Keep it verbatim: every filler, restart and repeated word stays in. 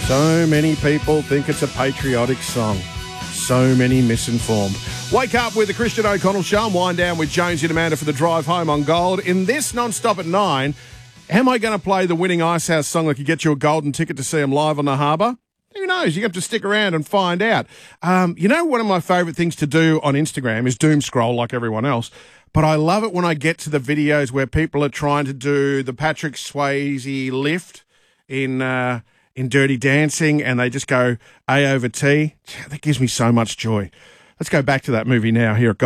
So many people think it's a patriotic song. So many misinformed. Wake up with the Christian O'Connell Show and wind down with Jonesy and Amanda for the drive home on Gold. In this non-stop at nine, am I going to play the winning Icehouse song that could get you a golden ticket to see them live on the harbour? Who knows? You have to stick around and find out. Um, you know, one of my favourite things to do on Instagram is doom scroll like everyone else. But I love it when I get to the videos where people are trying to do the Patrick Swayze lift in uh, in Dirty Dancing, and they just go A over T. That gives me so much joy. Let's go back to that movie now here at Gold.